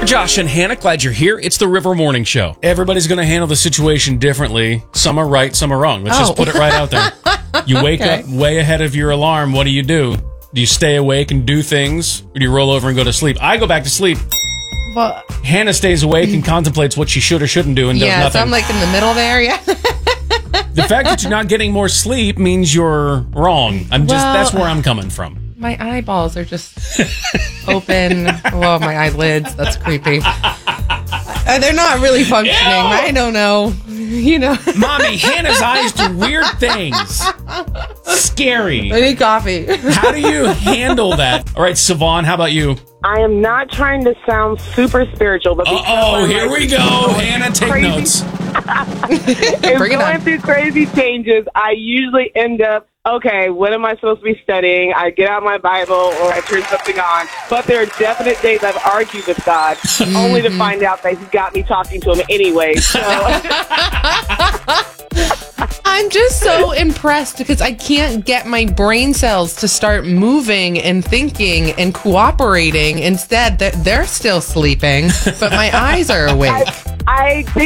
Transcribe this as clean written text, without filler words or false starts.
Josh and Hannah, glad you're here. It's the River Morning Show. Everybody's going to handle the situation differently. Some are right, some are wrong. Let's just put it right out there. You wake up way ahead of your alarm. What do? Do you stay awake and do things, or do you roll over and go to sleep? I go back to sleep. Well, Hannah stays awake and contemplates what she should or shouldn't do and does nothing. So I'm like in the middle there, yeah. The fact that you're not getting more sleep means you're wrong. That's where I'm coming from. My eyeballs are just open. Whoa, my eyelids. That's creepy. They're not really functioning. Ew. I don't know. Mommy, Hannah's eyes do weird things. Scary. I need coffee. How do you handle that? All right, Savon, how about you? I am not trying to sound super spiritual, but here we go. Hannah, take notes. If going through crazy changes, I usually end up, okay, what am I supposed to be studying? I get out my Bible or I turn something on. But there are definite days I've argued with God, only to find out that He's got me talking to Him anyway. So. I'm just so impressed because I can't get my brain cells to start moving and thinking and cooperating. Instead, they're still sleeping, but my eyes are awake. I think